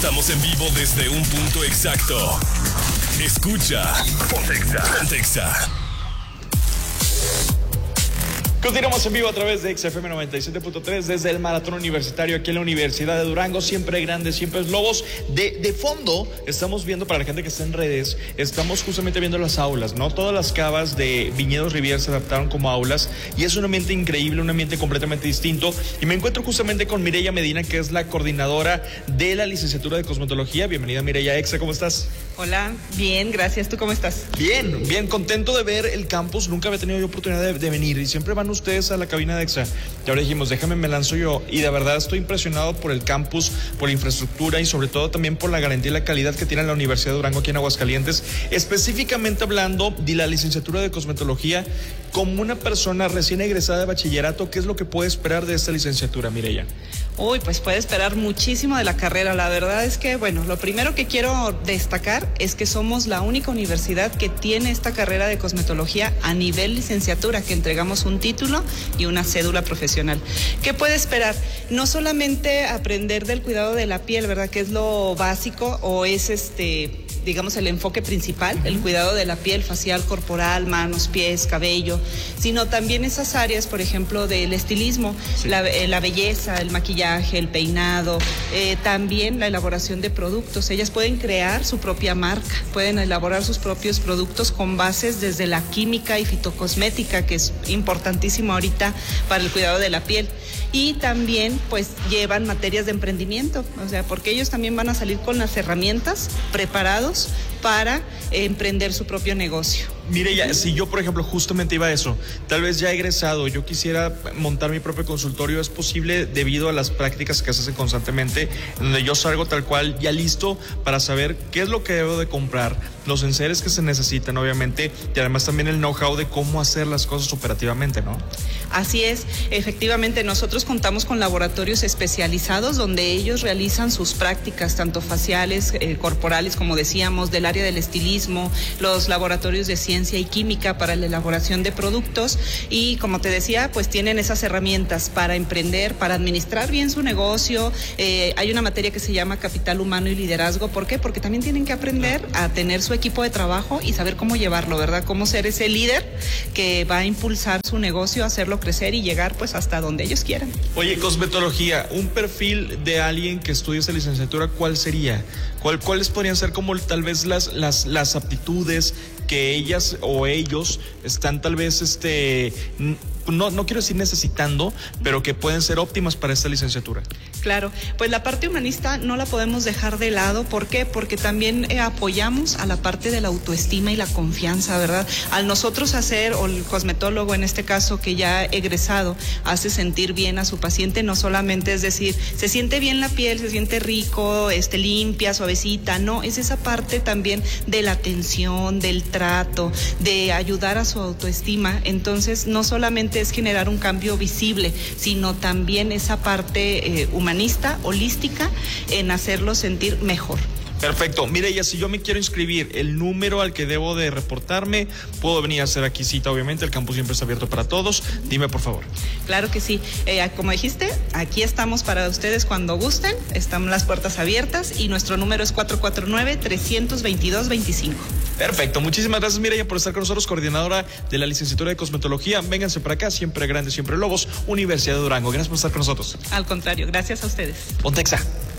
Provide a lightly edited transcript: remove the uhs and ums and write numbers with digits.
Estamos en vivo desde un punto exacto. Escucha Pontexa. Continuamos en vivo a través de XFM 97.3 desde el Maratón Universitario aquí en la Universidad de Durango. Siempre grandes, siempre lobos. De fondo estamos viendo, para la gente que está en redes, estamos justamente viendo las aulas, ¿no? Todas las cavas de Viñedos Riviera se adaptaron como aulas y es un ambiente increíble, un ambiente completamente distinto. Y me encuentro justamente con Mireya Medina, que es la coordinadora de la licenciatura de cosmetología. Bienvenida, Mireya. Exa, ¿cómo estás? Hola, bien, gracias. ¿Tú cómo estás? Bien, contento de ver el campus. Nunca había tenido yo oportunidad de venir y siempre van ustedes a la cabina de Exa. Y ahora dijimos, déjame, me lanzo yo. Y de verdad estoy impresionado por el campus, por la infraestructura y sobre todo también por la garantía y la calidad que tiene la Universidad de Durango aquí en Aguascalientes. Específicamente hablando de la licenciatura de cosmetología, como una persona recién egresada de bachillerato, ¿qué es lo que puede esperar de esta licenciatura, Mireya? Uy, pues puede esperar muchísimo de la carrera. La verdad es que, bueno, lo primero que quiero destacar es que somos la única universidad que tiene esta carrera de cosmetología a nivel licenciatura, que entregamos un título y una cédula profesional. ¿Qué puede esperar? No solamente aprender del cuidado de la piel, ¿verdad? Que es lo básico o es digamos, el enfoque principal, el cuidado de la piel facial, corporal, manos, pies, cabello, sino también esas áreas, por ejemplo, del estilismo, sí. La belleza, el maquillaje, el peinado, también la elaboración de productos. Ellas pueden crear su propia marca, pueden elaborar sus propios productos con bases desde la química y fitocosmética, que es importantísimo ahorita para el cuidado de la piel. Y también pues llevan materias de emprendimiento, o sea, porque ellos también van a salir con las herramientas preparados para emprender su propio negocio. Mire, ya, si yo, por ejemplo, justamente iba a eso, tal vez ya egresado, yo quisiera montar mi propio consultorio, ¿es posible debido a las prácticas que se hacen constantemente, donde yo salgo tal cual ya listo para saber qué es lo que debo de comprar, los enseres que se necesitan, obviamente, y además también el know-how de cómo hacer las cosas operativamente, ¿no? Así es, efectivamente, nosotros contamos con laboratorios especializados donde ellos realizan sus prácticas, tanto faciales, corporales, como decíamos, del área del estilismo, los laboratorios de ciencia y química para la elaboración de productos y, como te decía, pues tienen esas herramientas para emprender, para administrar bien su negocio. Hay una materia que se llama capital humano y liderazgo. ¿Por qué? Porque también tienen que aprender a tener su equipo de trabajo y saber cómo llevarlo, ¿verdad? Cómo ser ese líder que va a impulsar su negocio, hacerlo crecer y llegar pues hasta donde ellos quieran. Oye, cosmetología, un perfil de alguien que estudie esta licenciatura, ¿cuál sería? ¿Cuáles podrían ser como tal vez las aptitudes que ellas o ellos están tal vez no quiero decir necesitando, pero que pueden ser óptimas para esta licenciatura? Claro, pues la parte humanista no la podemos dejar de lado. ¿Por qué? Porque también apoyamos a la parte de la autoestima y la confianza, ¿verdad? Al nosotros hacer, o el cosmetólogo en este caso que ya egresado, hace sentir bien a su paciente, no solamente es decir, se siente bien la piel, se siente rico, limpia, suavecita, no, es esa parte también de la atención, del trato, de ayudar a su autoestima. Entonces, no solamente es generar un cambio visible, sino también esa parte humanista, holística, en hacerlo sentir mejor. Perfecto. Mire, ya si yo me quiero inscribir, el número al que debo de reportarme, puedo venir a hacer aquí cita, obviamente, el campus siempre está abierto para todos. Dime, por favor. Claro que sí. Como dijiste, aquí estamos para ustedes cuando gusten, están las puertas abiertas y nuestro número es 449-322-25. Perfecto. Muchísimas gracias, Mireya, por estar con nosotros, coordinadora de la licenciatura de cosmetología. Vénganse para acá, siempre grandes, siempre lobos, Universidad de Durango. Gracias por estar con nosotros. Al contrario, gracias a ustedes. Pontexa.